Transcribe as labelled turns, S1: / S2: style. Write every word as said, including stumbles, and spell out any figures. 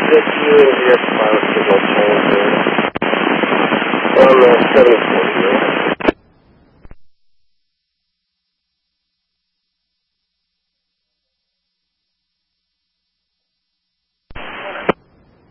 S1: that you yes, five to go change it on the seventh floor.